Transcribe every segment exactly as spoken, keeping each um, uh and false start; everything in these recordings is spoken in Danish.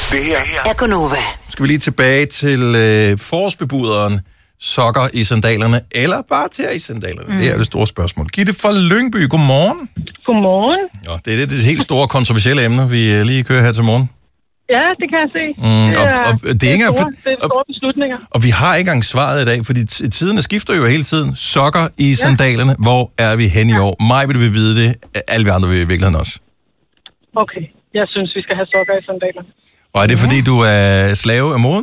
Det her er Gonova. Skal vi lige tilbage til øh, forårsbebuderen sokker i sandalerne, eller bare tæer i sandalerne? Mm. Det er det store spørgsmål. Gitte fra Lyngby, godmorgen. Godmorgen. Jo, det er det, det helt store kontroversielle emne, vi øh, lige kører her til morgen. Ja, det kan jeg se. Mm, det, er, og, og det, er ikke store, for, det er store beslutninger. Og, og vi har ikke engang svaret i dag, fordi t- tiderne skifter jo hele tiden. Sokker i ja. sandalerne, hvor er vi hen i år? Mig vil vi vide det, alle vi andre vil i virkeligheden også. Okay, jeg synes, vi skal have sokker i sandaler. Og er det fordi, du er slave af moden?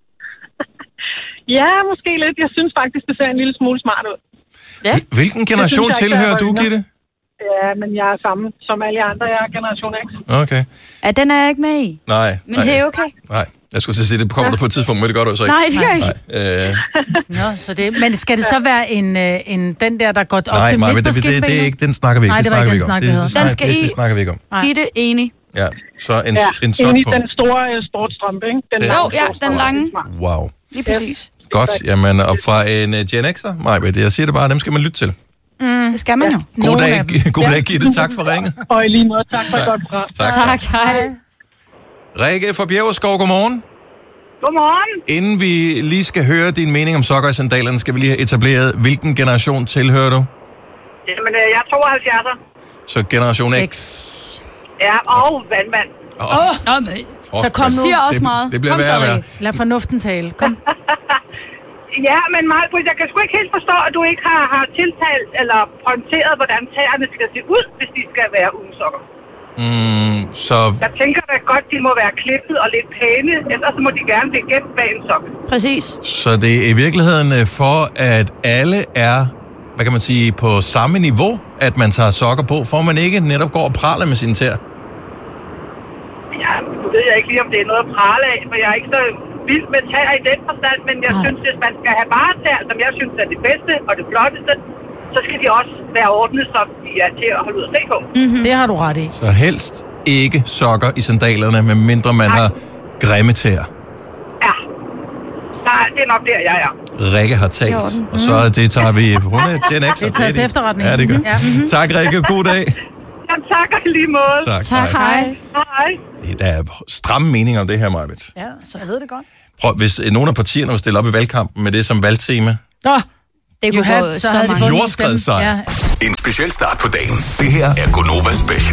Ja, måske lidt. Jeg synes faktisk, det ser en lille smule smart ud. Ja. Hvilken generation synes, tilhører du, Gitte? Ja, men jeg er samme som alle andre. Jeg er generation X. Okay. Ja, den er jeg ikke med i. Nej. Men nej, det er okay. Nej, jeg skulle til at sige, det kommer ja. der på et tidspunkt, men det gør du så ikke. Nej, det gør ikke. Nej, øh... Nå, så det, men skal det så være en, en den der, der går op nej, til midt midt på skindbenet? Nej, det, det er ikke, den snakker vi ikke. Nej, det, det snakker vi ikke ikke om. Det, det, den skal det, I... det snakker vi ikke om. Gitte, enig. Ja, så en, ja, en sok på. den store uh, sportsstrømpe, ikke? Den jo, ja, den lange. Wow. Lige præcis. Godt, jamen, og fra en uh, Gen X'er, Majbet, jeg siger det bare, dem skal man lytte til. Mm. Det skal man jo. God dag, god dag, Gitte. Tak for ringet. Og i lige måde, tak for et godt program. Tak. Tak, hej. Rikke fra Bjergskov, godmorgen. Godmorgen. Inden vi lige skal høre din mening om sokker i sandalerne, skal vi lige have etableret, hvilken generation tilhører du? Jamen, jeg er tooghalvfjerdser. Så generation X. Ja, og vandmand. Åh, oh. oh, så kom nu. Siger også meget. Det, det bliver Kom værre så, og værre. Rikke. Lad fornuften tale. Kom. Ja, men Majbrit, jeg kan sgu ikke helt forstå, at du ikke har, har tiltalt eller pointeret, hvordan tæerne skal se ud, hvis de skal være uden sokker. Mm, så... Jeg tænker da godt, de må være klippet og lidt pæne, ellers må de gerne blive gemt bag en sok. Præcis. Så det er i virkeligheden for, at alle er, hvad kan man sige, på samme niveau, at man tager sokker på, for man ikke netop går og praler med sine tæer? Ja, nu ved jeg ikke lige, om det er noget at prale af, for jeg er ikke så vild med tæer i den forstand, men jeg Ej. synes, hvis man skal have bare tæer, som jeg synes er det bedste og det flotteste, så skal de også være ordnet, som de er til at holde ud at se på. Mm-hmm. Det har du ret i. Så helst ikke sokker i sandalerne, medmindre man Nej. har grimme tæer. Ja. Nej, det er nok der, jeg er. Rikke har talt, og så det tager vi... Hun er Gen X. Det er taget til efterretning. Ja, det gør. Ja. Mm-hmm. Tak, Rikke. God dag. Jamen, tak i lige måde. Tak. Tak, hej. Hej. Der er stramme meninger om det her, Marvitt. Ja, så jeg ved det godt. Prøv, hvis øh, nogle af partierne vil stille op i valgkampen med det som valgtema. Nå, Det kunne have, gå så så havde de mange. fået Jordskredssejr. Ja. En speciel start på dagen. Det her er Gonova Special.